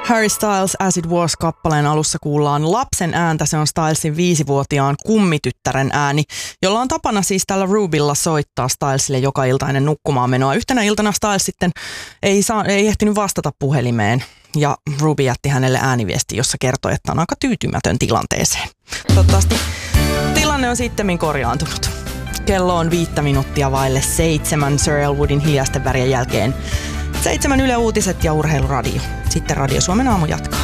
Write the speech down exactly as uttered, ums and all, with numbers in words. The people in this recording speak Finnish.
Harry Styles As It Was-kappaleen alussa kuullaan lapsen ääntä. Se on Stylesin viisivuotiaan kummityttären ääni, jolla on tapana siis tällä Rubylla soittaa Stylesille joka ilta ennen nukkumaan menoa. Yhtenä iltana Styles sitten ei, saa, ei ehtinyt vastata puhelimeen ja Ruby jätti hänelle ääniviesti, jossa kertoi, että on aika tyytymätön tilanteeseen. Toivottavasti tilanne on sittemmin korjaantunut. Kello on viittä minuuttia vaille seitsemän Sir Elwoodin hiljaisten värien jälkeen. Seitsemän Yle Uutiset ja Urheiluradio. Sitten Radio Suomen aamu jatkaa.